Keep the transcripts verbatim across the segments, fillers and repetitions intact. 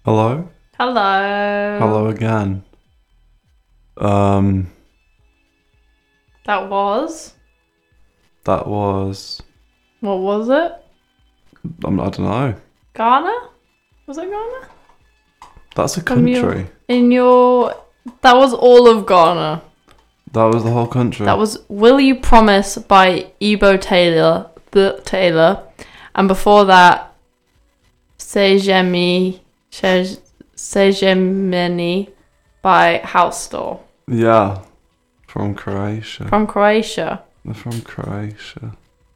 Hello? Hello. Hello again. Um, That was. that was... What was it? I'm, I don't know. Ghana? Was it Ghana? That's a From your- country. In your. That was all of Ghana. That was the whole country. That was Will You Promise by Ebo Taylor. The Taylor. And before that, Sejemi. Sej- Sejemeni by House Store. Yeah. From Croatia. From Croatia. They're from Croatia.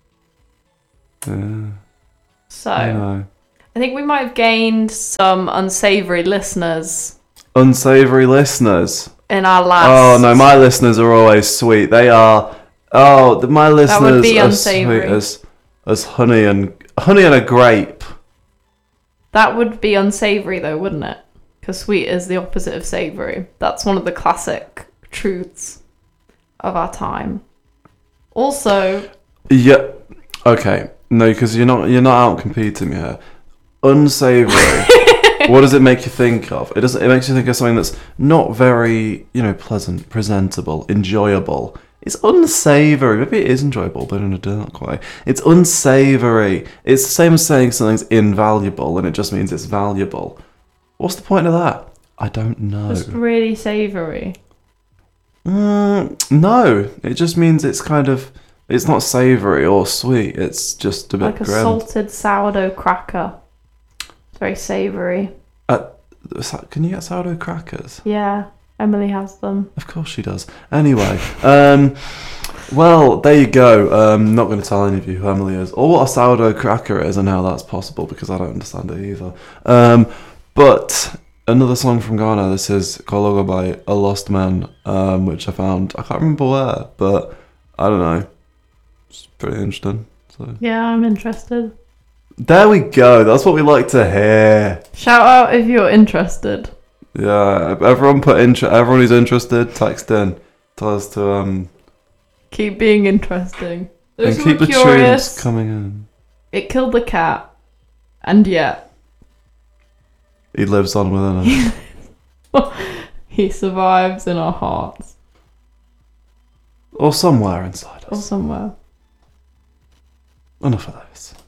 Yeah. So, I know. I think we might have gained some unsavory listeners Unsavory listeners. in our last. Oh no, my listeners are always sweet. They are. Oh, the- my listeners would be are unsavory. sweet as as honey and honey and a grape. That would be unsavory though, wouldn't it? Because sweet is the opposite of savory. That's one of the classic truths of our time. Also, Yeah. Okay. No, because you're not you're not out competing me here. Unsavory. What does it make you think of? It doesn't. It makes you think of something that's not very, you know, pleasant, presentable, enjoyable. It's unsavory. Maybe it is enjoyable, but in a dark way. It's unsavory. It's the same as saying something's invaluable, and it just means it's valuable. What's the point of that? I don't know. it's really savory. Mm, no, it just means it's kind of. It's not savoury or sweet. It's just a bit Like a grim. salted sourdough cracker. It's very savory. Can you get sourdough crackers? Yeah, Emily has them. Of course she does. Anyway, um, well, there you go. Um, not going to tell any of you who Emily is or what a sourdough cracker is and how that's possible because I don't understand it either. Um, but another song from Ghana. This is Kologo by A Lost Man, um, which I found. I can't remember where, but I don't know. It's pretty interesting. So Yeah, I'm interested. there we go. That's what we like to hear. Shout out if you're interested. Yeah, everyone put inter- everyone who's interested, text in. Tell us to um Keep being interesting. Those and who keep are the curious, tunes coming in. it killed the cat, and yet He lives on within us. he survives in our hearts Or somewhere inside or us. somewhere. Enough of those.